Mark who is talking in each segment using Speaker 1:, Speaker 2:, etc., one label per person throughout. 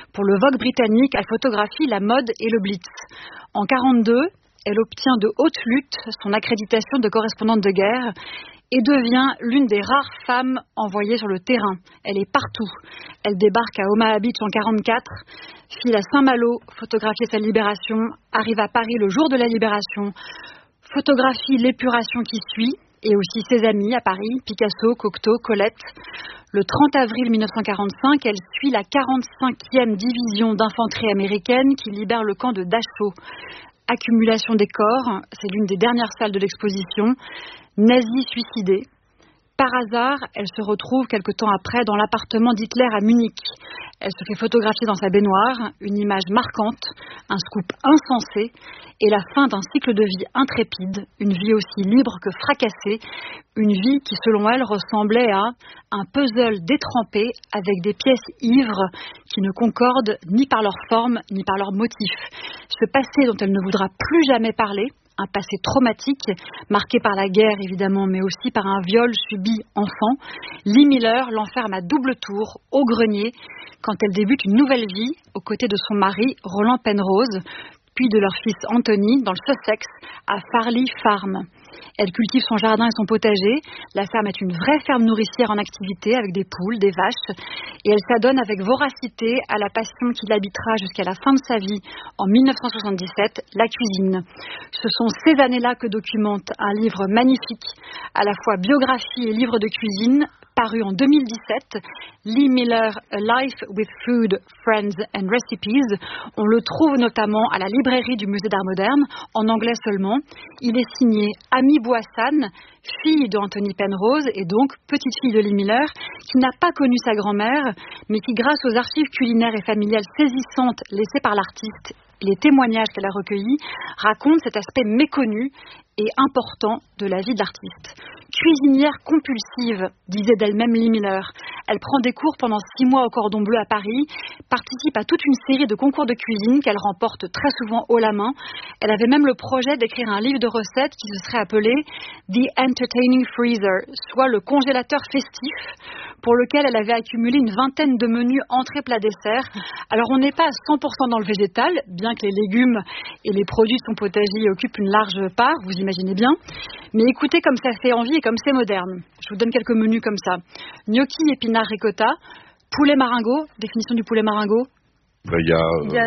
Speaker 1: Pour le Vogue britannique, elle photographie la mode et le blitz. En 1942, elle obtient de haute lutte son accréditation de correspondante de guerre et devient l'une des rares femmes envoyées sur le terrain. Elle est partout. Elle débarque à Omaha Beach en 1944, file à Saint-Malo, photographie sa libération, arrive à Paris le jour de la libération, photographie l'épuration qui suit, et aussi ses amis à Paris, Picasso, Cocteau, Colette. Le 30 avril 1945, elle suit la 45e division d'infanterie américaine qui libère le camp de Dachau. Accumulation des corps, c'est l'une des dernières salles de l'exposition. Nazie suicidée. Par hasard, elle se retrouve quelque temps après dans l'appartement d'Hitler à Munich. Elle se fait photographier dans sa baignoire, une image marquante, un scoop insensé et la fin d'un cycle de vie intrépide, une vie aussi libre que fracassée, une vie qui selon elle ressemblait à un puzzle détrempé avec des pièces ivres qui ne concordent ni par leur forme ni par leur motif. Ce passé dont elle ne voudra plus jamais parler, un passé traumatique, marqué par la guerre évidemment, mais aussi par un viol subi enfant. Lee Miller l'enferme à double tour, au grenier, quand elle débute une nouvelle vie aux côtés de son mari, Roland Penrose, puis de leur fils Anthony, dans le Sussex, à Farley Farm. Elle cultive son jardin et son potager. La ferme est une vraie ferme nourricière en activité, avec des poules, des vaches. Et elle s'adonne avec voracité à la passion qui l'habitera jusqu'à la fin de sa vie, en 1977, la cuisine. Ce sont ces années-là que documente un livre magnifique, à la fois biographie et livre de cuisine, paru en 2017, Lee Miller, A Life with Food, Friends and Recipes. On le trouve notamment à la librairie du Musée d'Art Moderne, en anglais seulement. Il est signé Amy Boissan, fille d'Anthony Penrose et donc petite fille de Lee Miller, qui n'a pas connu sa grand-mère, mais qui, grâce aux archives culinaires et familiales saisissantes laissées par l'artiste, les témoignages qu'elle a recueillis, racontent cet aspect méconnu et important de la vie de l'artiste. Cuisinière compulsive, disait d'elle-même Lee Miller. Elle prend des cours pendant 6 mois au Cordon Bleu à Paris, participe à toute une série de concours de cuisine qu'elle remporte très souvent haut la main. Elle avait même le projet d'écrire un livre de recettes qui se serait appelé The Entertaining Freezer, soit le congélateur festif, pour lequel elle avait accumulé une vingtaine de menus entrées, plats, desserts. Alors on n'est pas à 100% dans le végétal, bien que les légumes et les produits de son potager occupent une large part, vous imaginez bien. Mais écoutez comme ça fait envie et comme c'est moderne. Je vous donne quelques menus comme ça. Gnocchi, épinards, ricotta, poulet maringot, définition du poulet maringot.
Speaker 2: Il y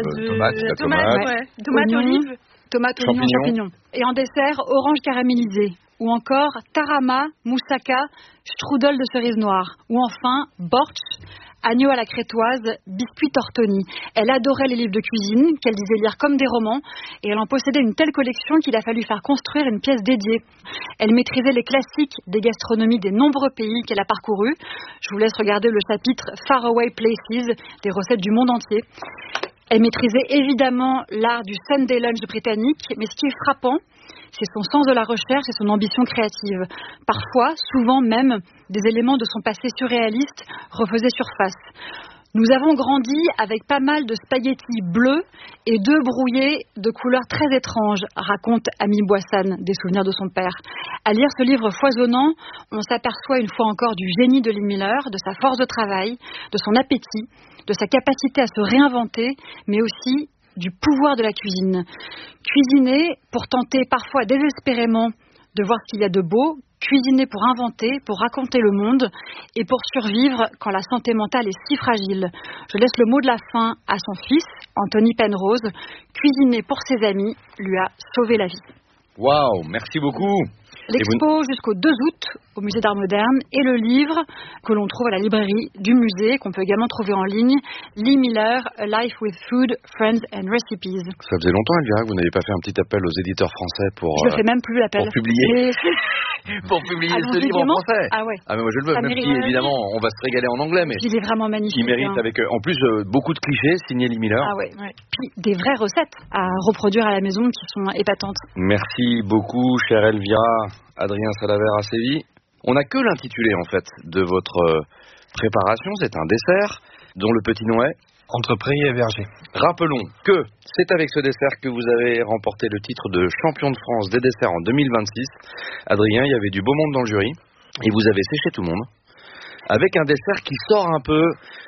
Speaker 2: a
Speaker 1: tomate, olive, tomate, oignon, champignons. Et en dessert, orange caramélisée. Ou encore tarama, moussaka, strudel de cerise noire. Ou enfin, bortsch, agneau à la crétoise, biscuit tortoni. Elle adorait les livres de cuisine, qu'elle disait lire comme des romans, et elle en possédait une telle collection qu'il a fallu faire construire une pièce dédiée. Elle maîtrisait les classiques des gastronomies des nombreux pays qu'elle a parcourus. Je vous laisse regarder le chapitre Faraway Places, des recettes du monde entier. Elle maîtrisait évidemment l'art du Sunday lunch britannique, mais ce qui est frappant, c'est son sens de la recherche et son ambition créative. Parfois, souvent même, des éléments de son passé surréaliste refaisaient surface. Nous avons grandi avec pas mal de spaghettis bleus et d'œufs brouillés de couleurs très étranges, raconte Amy Boissan, des souvenirs de son père. À lire ce livre foisonnant, on s'aperçoit une fois encore du génie de Lee Miller, de sa force de travail, de son appétit, de sa capacité à se réinventer, mais aussi du pouvoir de la cuisine. Cuisiner pour tenter parfois désespérément de voir ce qu'il y a de beau, cuisiner pour inventer, pour raconter le monde et pour survivre quand la santé mentale est si fragile. Je laisse le mot de la fin à son fils, Anthony Penrose. Cuisiner pour ses amis lui a sauvé la vie.
Speaker 2: Waouh, merci beaucoup.
Speaker 1: L'expo jusqu'au 2 août au Musée d'Art Moderne et le livre que l'on trouve à la librairie du musée, qu'on peut également trouver en ligne, Lee Miller, A Life with Food, Friends and Recipes.
Speaker 2: Ça faisait longtemps, Elvira, que vous n'avez pas fait un petit appel aux éditeurs français pour...
Speaker 1: Je ne fais même plus l'appel.
Speaker 2: Pour publier. Pour publier ce livre en français.
Speaker 1: Ah ouais.
Speaker 2: Ah mais moi je le veux, même si évidemment on va se régaler en anglais, mais
Speaker 1: il est vraiment magnifique.
Speaker 2: Il mérite avec en plus beaucoup de clichés signés Lee Miller.
Speaker 1: Ah ouais. Puis des vraies recettes à reproduire à la maison qui sont épatantes.
Speaker 2: Merci beaucoup, chère Elvira. Adrien Salaver à Séville. On n'a que l'intitulé en fait de votre préparation, c'est un dessert dont le petit nom est
Speaker 3: Entre prairies et vergers.
Speaker 2: Rappelons que c'est avec ce dessert que vous avez remporté le titre de champion de France des desserts en 2026. Adrien, il y avait du beau monde dans le jury et vous avez séché tout le monde avec un dessert qui sort un peu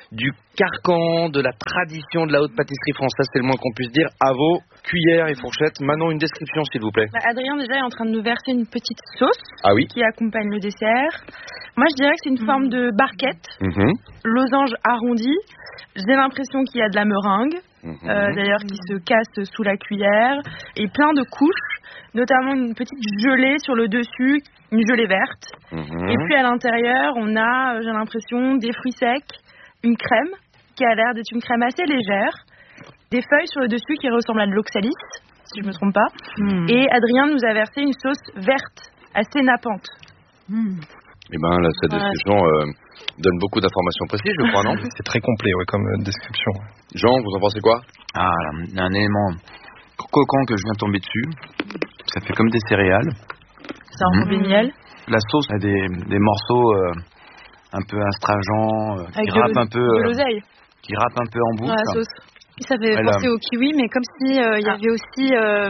Speaker 2: du carcan, de la tradition de la haute pâtisserie française, c'est le moins qu'on puisse dire. À vos cuillères et fourchettes. Manon, une description s'il vous plaît.
Speaker 3: Adrien déjà est en train de nous verser une petite sauce qui accompagne le dessert. Moi je dirais que c'est une forme de barquette, losange arrondi. J'ai l'impression qu'il y a de la meringue, d'ailleurs qui se casse sous la cuillère, et plein de couches, notamment une petite gelée sur le dessus, une gelée verte. Et puis à l'intérieur, on a, j'ai l'impression, des fruits secs, une crème qui a l'air d'être une crème assez légère, des feuilles sur le dessus qui ressemblent à de l'oxalis, si je ne me trompe pas. Et Adrien nous a versé une sauce verte, assez nappante.
Speaker 2: Eh bien, là, cette description donne beaucoup d'informations précises, je crois, non?
Speaker 4: C'est très complet, comme description.
Speaker 2: Jean, vous en pensez quoi?
Speaker 5: Un élément croquant que je viens de tomber dessus. Ça fait comme des céréales.
Speaker 3: Ça ressemble au miel.
Speaker 5: La sauce a des morceaux un peu astringents, qui râpent un peu.
Speaker 3: De l'oseille.
Speaker 5: Qui râpent un peu en bouche.
Speaker 3: La sauce.
Speaker 1: Ça fait penser au kiwi, mais comme si il y avait aussi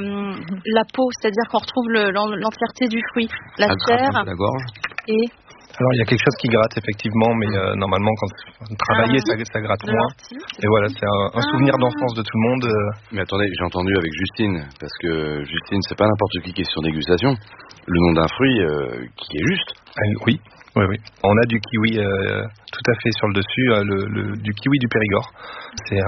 Speaker 1: la peau, c'est-à-dire qu'on retrouve l'entièreté du fruit, la chair
Speaker 5: la gorge.
Speaker 1: Et
Speaker 4: alors il y a quelque chose qui gratte effectivement, mais normalement quand on travaille ça gratte moins. Et voilà, c'est un souvenir d'enfance de tout le monde.
Speaker 2: Mais attendez, j'ai entendu avec Justine, parce que Justine, c'est pas n'importe qui est sur dégustation. Le nom d'un fruit qui est juste.
Speaker 4: Oui. On a du kiwi tout à fait sur le dessus, du kiwi du Périgord. C'est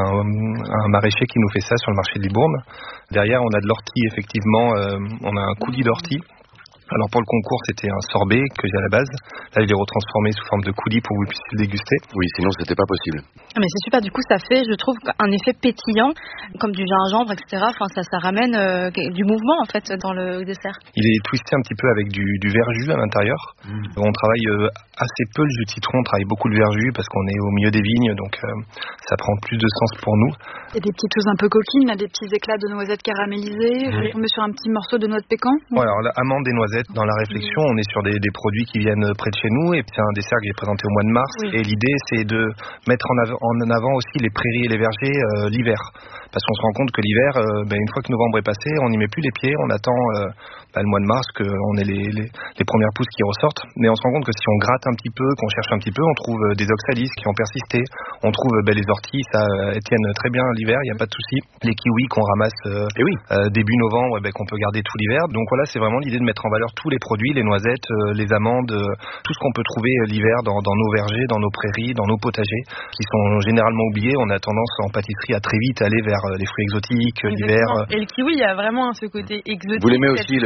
Speaker 4: un maraîcher qui nous fait ça sur le marché de Libourne. Derrière, on a de l'ortie, effectivement. On a un coulis d'ortie. Alors pour le concours, c'était un sorbet que j'ai à la base. Là, je l'ai retransformé sous forme de coulis pour que vous puissiez le déguster.
Speaker 2: Oui, sinon c'était pas possible.
Speaker 1: Mais c'est super, du coup ça fait, je trouve, un effet pétillant, comme du gingembre, etc. Enfin, ça ramène du mouvement en fait dans le dessert.
Speaker 4: Il est twisté un petit peu avec du verjus à l'intérieur. On travaille assez peu le jus de citron, on travaille beaucoup le verjus parce qu'on est au milieu des vignes, donc ça prend plus de sens pour nous.
Speaker 1: Il y a des petites choses un peu coquines, là, des petits éclats de noisettes caramélisées. Je vais tomber sur un petit morceau de noix de pécan.
Speaker 4: Ouais, alors amandes et noisettes. Dans la réflexion, on est sur des produits qui viennent près de chez nous, et c'est un dessert qui est présenté au mois de mars. Et l'idée, c'est de mettre en avant aussi les prairies et les vergers l'hiver. Parce qu'on se rend compte que l'hiver, une fois que novembre est passé, on n'y met plus les pieds, on attend le mois de mars qu'on ait les premières pousses qui ressortent. Mais on se rend compte que si on gratte un petit peu, qu'on cherche un petit peu, on trouve des oxalis qui ont persisté, on trouve les orties, ça tiennent très bien l'hiver, il n'y a pas de souci. Les kiwis qu'on ramasse début novembre, qu'on peut garder tout l'hiver. Donc voilà, c'est vraiment l'idée de mettre en valeur tous les produits, les noisettes, les amandes, tout ce qu'on peut trouver l'hiver dans nos vergers, dans nos prairies, dans nos potagers, qui sont généralement oubliés. On a tendance en pâtisserie à très vite aller vers les fruits exotiques, l'hiver.
Speaker 3: Et le kiwi, il y a vraiment ce côté exotique.
Speaker 2: Vous l'aimez aussi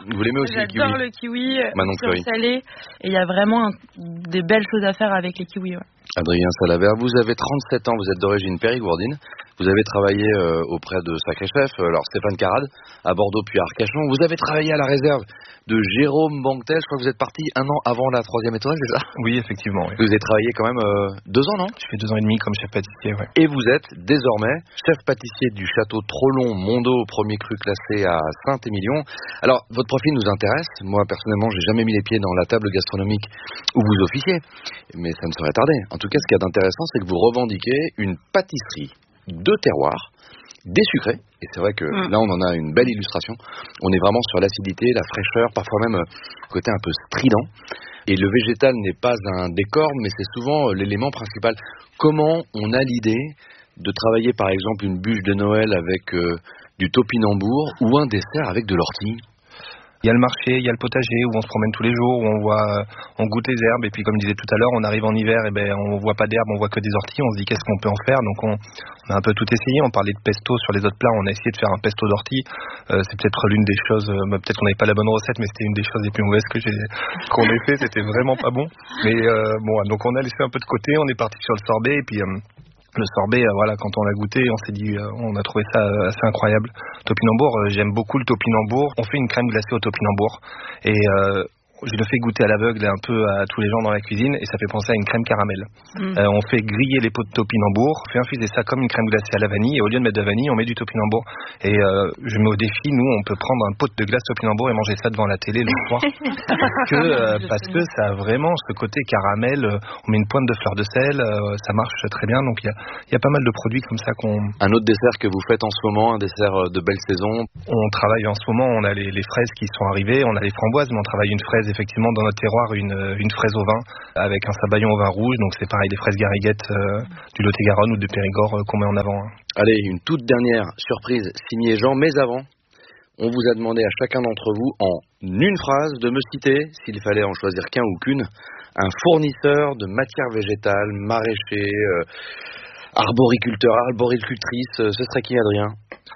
Speaker 2: le kiwi?
Speaker 3: J'adore le kiwi, salé. Et il y a vraiment des belles choses à faire avec les kiwis.
Speaker 2: Adrien Salavert, vous avez 37 ans, vous êtes d'origine périgourdine. Vous avez travaillé auprès de sacrés chefs, alors Stéphane Carrade, à Bordeaux puis à Arcachon. Vous avez travaillé à la réserve de Jérôme Banquetel. Je crois que vous êtes parti un an avant la 3e étoile, c'est ça?
Speaker 4: Oui, effectivement. Oui.
Speaker 2: Vous avez travaillé quand même 2 ans, non?
Speaker 4: Je fais 2 ans et demi comme chef pâtissier, oui.
Speaker 2: Et vous êtes désormais chef pâtissier du château Trollon-Mondo, premier cru classé à Saint-Émilion. Alors, votre profil nous intéresse. Moi, personnellement, j'ai jamais mis les pieds dans la table gastronomique où vous officiez, mais ça ne saurait tarder. En tout cas, ce qu'il y a d'intéressant, c'est que vous revendiquez une pâtisserie de terroir, désucré, et c'est vrai que là on en a une belle illustration. On est vraiment sur l'acidité, la fraîcheur, parfois même côté un peu strident. Et le végétal n'est pas un décor, mais c'est souvent l'élément principal. Comment on a l'idée de travailler par exemple une bûche de Noël avec du topinambour ou un dessert avec de l'ortie?
Speaker 4: Il y a le marché, il y a le potager où on se promène tous les jours, où on goûte les herbes, et puis comme je disais tout à l'heure, on arrive en hiver, et on voit pas d'herbes, on voit que des orties, on se dit qu'est-ce qu'on peut en faire. Donc on a un peu tout essayé. On parlait de pesto sur les autres plats, on a essayé de faire un pesto d'ortie. C'est peut-être l'une des choses, peut-être qu'on n'avait pas la bonne recette, mais c'était une des choses les plus mauvaises qu'on ait fait. C'était vraiment pas bon. Mais donc on a laissé un peu de côté, on est parti sur le sorbet, et puis le sorbet, quand on l'a goûté, on s'est dit, on a trouvé ça assez incroyable. Topinambour, j'aime beaucoup le topinambour. On fait une crème glacée au topinambour, et je le fais goûter à l'aveugle un peu à tous les gens dans la cuisine, et ça fait penser à une crème caramel. On fait griller les pots de topinambour, on fait infuser ça comme une crème glacée à la vanille, et au lieu de mettre de la vanille, on met du topinambour. Et je mets au défi, nous, on peut prendre un pot de glace topinambour et manger ça devant la télé le soir. parce que ça a vraiment ce côté caramel, on met une pointe de fleur de sel, ça marche très bien. Donc il y a pas mal de produits comme ça qu'on...
Speaker 2: Un autre dessert que vous faites en ce moment, un dessert de belle saison?
Speaker 4: On travaille en ce moment, on a les fraises qui sont arrivées, on a les framboises, mais on travaille une fraise effectivement dans notre terroir une fraise au vin avec un sabayon au vin rouge. Donc c'est pareil, des fraises gariguettes du Lot-et-Garonne ou du Périgord qu'on met en avant.
Speaker 2: Allez, une toute dernière surprise signée Jean, mais avant, on vous a demandé à chacun d'entre vous en une phrase de me citer, s'il fallait en choisir qu'un ou qu'une, un fournisseur de matières végétales, maraîcher, arboriculteur, arboricultrice. Ce serait qui, Adrien ?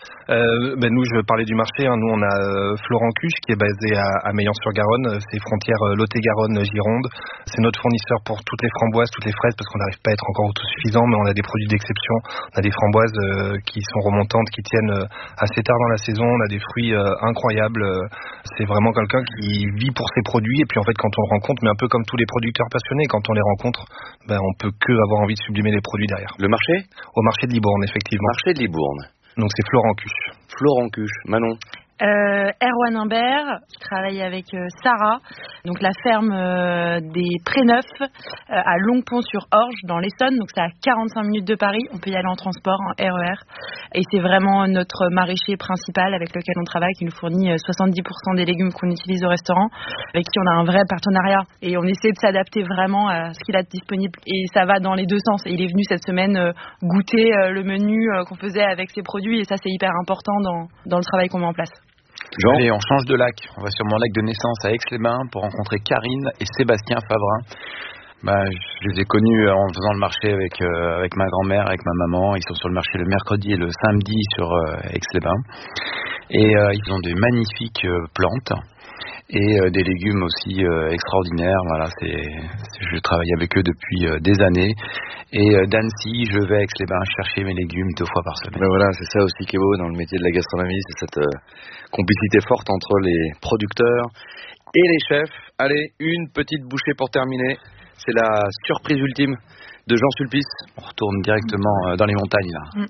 Speaker 4: Nous, je vais parler du marché. Nous, on a Florent Cuche qui est basé à Meillan-sur-Garonne. C'est frontière Lot-et-Garonne-Gironde. C'est notre fournisseur pour toutes les framboises, toutes les fraises, parce qu'on n'arrive pas à être encore autosuffisant, mais on a des produits d'exception. On a des framboises qui sont remontantes, qui tiennent assez tard dans la saison. On a des fruits incroyables. C'est vraiment quelqu'un qui vit pour ses produits. Et puis en fait, quand on le rencontre, mais un peu comme tous les producteurs passionnés, quand on les rencontre, on peut que avoir envie de sublimer les produits derrière.
Speaker 2: Le marché ?
Speaker 4: Au marché de Libourne, effectivement.
Speaker 2: Marché de Libourne.
Speaker 4: Donc c'est Florent Cuche.
Speaker 2: Florent Cuche. Manon.
Speaker 3: Erwan Imbert, qui travaille avec Sarah, donc la ferme des Préneufs à Longpont-sur-Orge dans l'Essonne, donc c'est à 45 minutes de Paris, on peut y aller en transport, en RER, et c'est vraiment notre maraîcher principal avec lequel on travaille, qui nous fournit 70% des légumes qu'on utilise au restaurant, avec qui on a un vrai partenariat, et on essaie de s'adapter vraiment à ce qu'il a de disponible, et ça va dans les deux sens, et il est venu cette semaine goûter le menu qu'on faisait avec ses produits, et ça c'est hyper important dans le travail qu'on met en place.
Speaker 5: Jean. Allez, on change de lac. On va sur mon lac de naissance à Aix-les-Bains pour rencontrer Karine et Sébastien Favrin. Je les ai connus en faisant le marché avec ma grand-mère, avec ma maman. Ils sont sur le marché le mercredi et le samedi sur Aix-les-Bains. Et ils ont des magnifiques plantes et des légumes aussi extraordinaires. Voilà, je travaille avec eux depuis des années. Et d'Annecy, je vais à Aix-les-Bains chercher mes légumes 2 fois par semaine.
Speaker 2: Mais voilà, c'est ça aussi qui est beau dans le métier de la gastronomie, c'est cette complicité forte entre les producteurs et les chefs. Allez, une petite bouchée pour terminer. C'est la surprise ultime de Jean Sulpice.
Speaker 5: On retourne directement dans les montagnes là.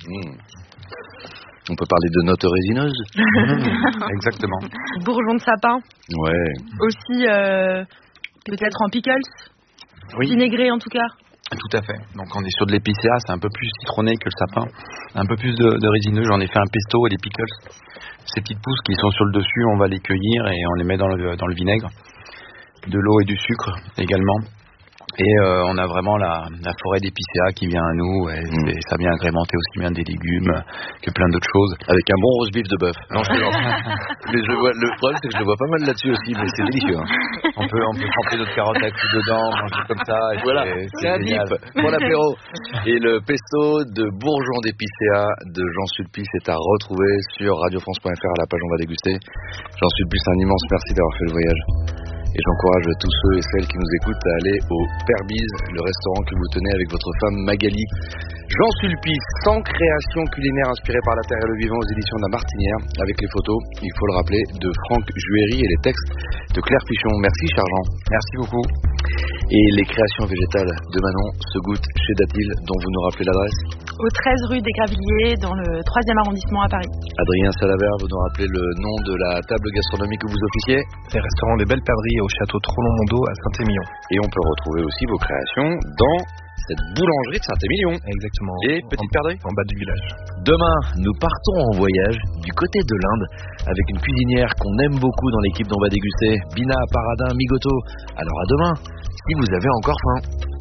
Speaker 2: On peut parler de notes résineuses.
Speaker 5: Exactement.
Speaker 3: Bourgeon de sapin.
Speaker 2: Ouais.
Speaker 3: Aussi peut-être en pickles.
Speaker 5: Oui.
Speaker 3: Vinaigré en tout cas.
Speaker 5: Tout à fait. Donc on est sur de l'épicéa, c'est un peu plus citronné que le sapin, un peu plus de résineux. J'en ai fait un pesto et des pickles. Ces petites pousses qui sont sur le dessus, on va les cueillir et on les met dans le vinaigre, de l'eau et du sucre également. Et on a vraiment la forêt d'épicéa qui vient à nous et ça vient agrémenter aussi bien des légumes que plein d'autres choses.
Speaker 2: Avec un bon roast beef de bœuf. Non, je plaisante. Mais le problème c'est que je le vois pas mal là-dessus aussi, mais c'est délicieux.
Speaker 5: On peut tremper d'autres carottes à coups dedans, manger comme ça. Et
Speaker 2: voilà, c'est un dip pour l'apéro. Et le pesto de bourgeon d'épicéa de Jean Sulpice est à retrouver sur radiofrance.fr à la page On va déguster. Jean Sulpice, un immense merci d'avoir fait le voyage. Et j'encourage tous ceux et celles qui nous écoutent à aller au Perbiz, le restaurant que vous tenez avec votre femme Magali. Jean Sulpice, 100 créations culinaires inspirées par la terre et le vivant aux éditions de La Martinière, avec les photos, il faut le rappeler, de Franck Juéry et les textes de Claire Pichon. Merci cher Jean.
Speaker 5: Merci beaucoup.
Speaker 2: Et les créations végétales de Manon se goûtent chez Datil, dont vous nous rappelez l'adresse ?
Speaker 3: Au 13 rue des Gravilliers, dans le 3e arrondissement à Paris.
Speaker 2: Adrien Salabert, vous nous rappelez le nom de la table gastronomique où vous officiez ?
Speaker 4: C'est le restaurant des Belles Perdrix au château Trollon-Mondo à Saint-Émilion.
Speaker 2: Et on peut retrouver aussi vos créations dans cette boulangerie de Saint-Émilion.
Speaker 4: Exactement.
Speaker 2: Et Petite Perdrix ?
Speaker 4: En bas du village.
Speaker 2: Demain, nous partons en voyage du côté de l'Inde avec une cuisinière qu'on aime beaucoup dans l'équipe d'On va déguster, Bina Paradin Migoto. Alors à demain, si vous avez encore faim.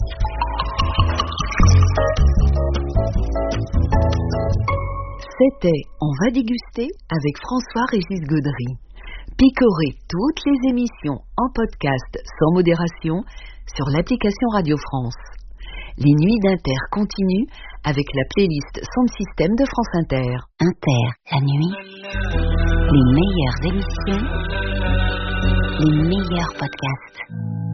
Speaker 6: C'était On va déguster avec François-Régis Gaudry. Picorez toutes les émissions en podcast sans modération sur l'application Radio France. Les nuits d'Inter continuent avec la playlist Sound System de France Inter. Inter, la nuit, les meilleures émissions, les meilleurs podcasts.